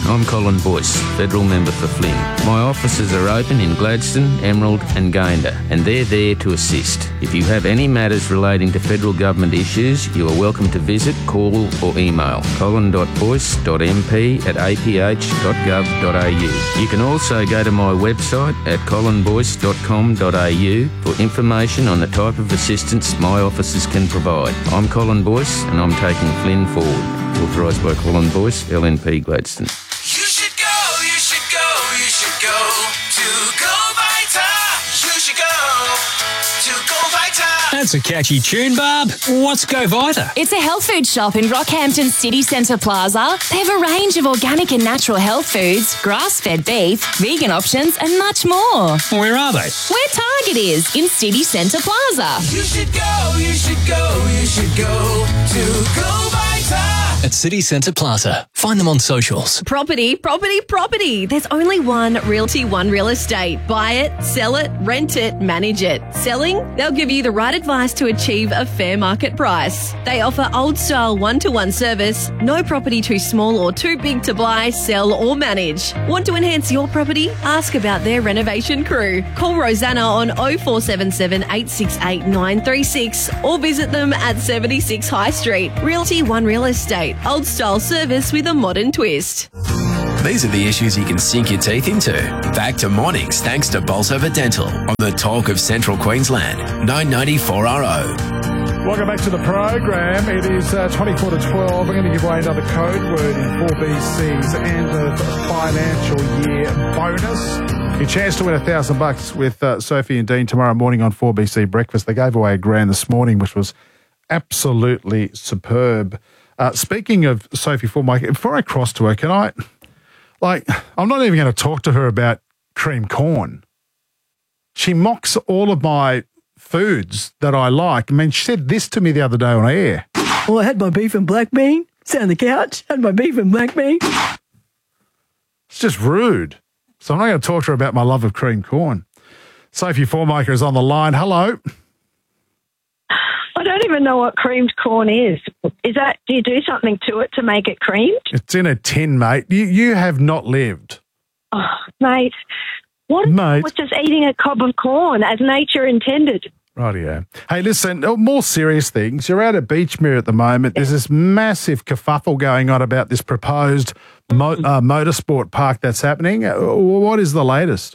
I'm Colin Boyce, Federal Member for Flynn. My offices are open in Gladstone, Emerald and Gayndah, and they're there to assist. If you have any matters relating to federal government issues, you are welcome to visit, call or email colin.boyce.mp@aph.gov.au. You can also go to my website at colinboyce.com.au for information on the type of assistance my offices can provide. I'm Colin Boyce and I'm taking Flynn forward. Authorised by Colin Boyce, LNP Gladstone. You should go to Go Vita. You should go to Go Vita. That's a catchy tune, Barb. What's Go Vita? It's a health food shop in Rockhampton City Centre Plaza. They have a range of organic and natural health foods, grass-fed beef, vegan options and much more. Where are they? Where Target is, in City Centre Plaza. You should go to Go Vita. At City Centre Plaza. Find them on socials. Property. There's only one Realty One Real Estate. Buy it, sell it, rent it, manage it. Selling? They'll give you the right advice to achieve a fair market price. They offer old-style one-to-one service. No property too small or too big to buy, sell or manage. Want to enhance your property? Ask about their renovation crew. Call Rosanna on 0477 868 936 or visit them at 76 High Street. Realty One Real Estate. Old-style service with a modern twist. These are the issues you can sink your teeth into. Back to mornings thanks to Bolsover Dental on the Talk of Central Queensland, 994RO. Welcome back to the program. It is 24 to 12. I'm going to give away another code word in 4BC's end of financial year bonus. Your chance to win $1,000 with Sophie and Dean tomorrow morning on 4BC Breakfast. They gave away $1,000 this morning, which was absolutely superb. Speaking of Sophie Formica, before I cross to her, can I, I'm not even going to talk to her about cream corn. She mocks all of my foods that I like. I mean, she said this to me the other day on air. Well, I had my beef and black bean, sat on the couch, had my beef and black bean. It's just rude. So I'm not going to talk to her about my love of cream corn. Sophie Formica is on the line. Hello. I don't even know what creamed corn is. Do you do something to it to make it creamed? It's in a tin, mate. You have not lived. Oh, mate. What was just eating a cob of corn as nature intended? Rightio. Hey, listen, more serious things. You're out at Beachmere at the moment. There's this massive kerfuffle going on about this proposed motorsport park that's happening. What is the latest?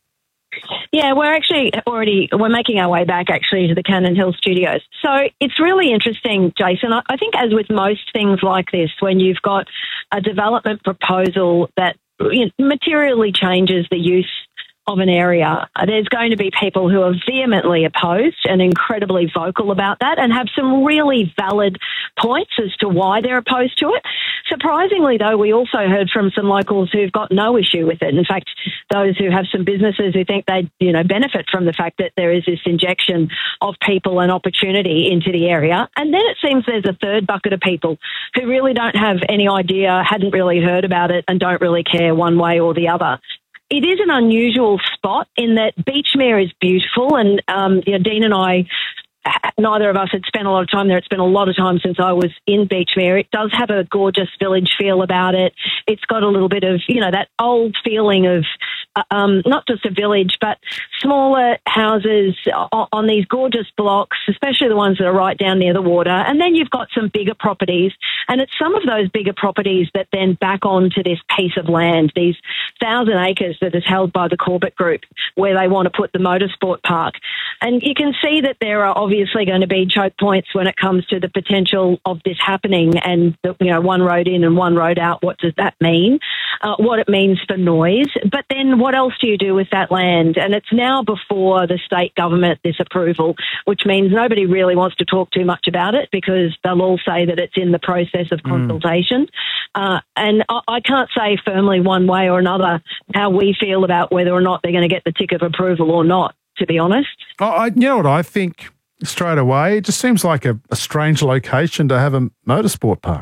Yeah, we're actually we're making our way back actually to the Cannon Hill studios. So it's really interesting, Jason. I think as with most things like this, when you've got a development proposal that materially changes the use of an area, there's going to be people who are vehemently opposed and incredibly vocal about that and have some really valid points as to why they're opposed to it. Surprisingly, though, we also heard from some locals who've got no issue with it. In fact, those who have some businesses who think they'd, benefit from the fact that there is this injection of people and opportunity into the area. And then it seems there's a third bucket of people who really don't have any idea, hadn't really heard about it, and don't really care one way or the other. It is an unusual spot in that Beachmere is beautiful, and Dean and I, neither of us had spent a lot of time there. It's been a lot of time since I was in Beachmere. It does have a gorgeous village feel about it. It's got a little bit of, that old feeling of not just a village, but smaller houses on these gorgeous blocks, especially the ones that are right down near the water. And then you've got some bigger properties, and it's some of those bigger properties that then back onto this piece of land, these 1,000 acres that is held by the Corbett Group, where they want to put the motorsport park. And you can see that there are obviously going to be choke points when it comes to the potential of this happening, and one road in and one road out. What does that mean? What it means for noise. But then what else do you do with that land? And it's now before the state government, this approval, which means nobody really wants to talk too much about it because they'll all say that it's in the process of consultation. And I can't say firmly one way or another how we feel about whether or not they're going to get the tick of approval or not, to be honest. You know what I think straight away? It just seems like a strange location to have a motorsport park.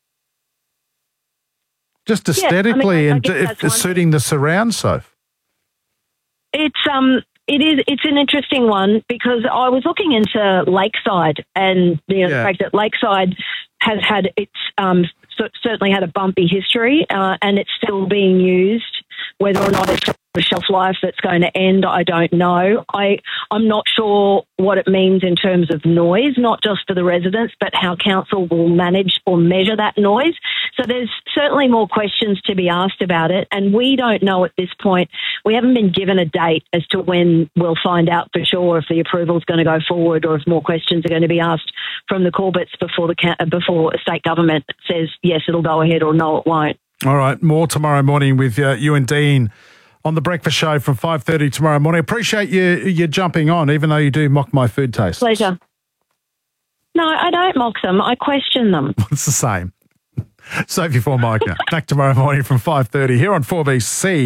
Just aesthetically and suiting the surround, Soph. It's an interesting one because I was looking into Lakeside and the fact that Lakeside has had its certainly had a bumpy history, and it's still being used. Whether or not it's a shelf life that's going to end, I don't know. I'm not sure what it means in terms of noise, not just for the residents, but how council will manage or measure that noise. So there's certainly more questions to be asked about it, and we don't know at this point. We haven't been given a date as to when we'll find out for sure if the approval is going to go forward or if more questions are going to be asked from the Corbetts before a state government says, yes, it'll go ahead or no, it won't. All right, more tomorrow morning with you and Dean on The Breakfast Show from 5:30 tomorrow morning. Appreciate you jumping on, even though you do mock my food taste. Pleasure. No, I don't mock them. I question them. It's the same. Sophie Formica. Back tomorrow morning from 5:30 here on 4BC.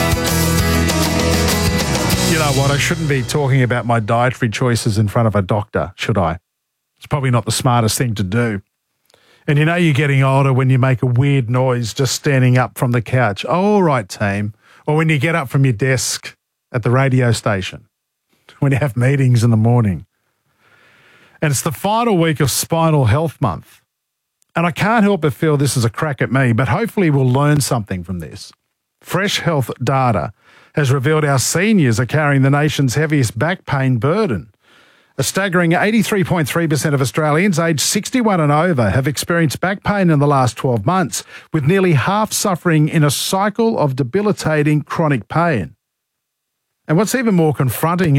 You know what? I shouldn't be talking about my dietary choices in front of a doctor, should I? It's probably not the smartest thing to do. And you know you're getting older when you make a weird noise just standing up from the couch. Oh, all right, team. Or when you get up from your desk at the radio station, when you have meetings in the morning. And it's the final week of Spinal Health Month. And I can't help but feel this is a crack at me, but hopefully we'll learn something from this. Fresh Health data has revealed our seniors are carrying the nation's heaviest back pain burden. A staggering 83.3% of Australians aged 61 and over have experienced back pain in the last 12 months, with nearly half suffering in a cycle of debilitating chronic pain. And what's even more confronting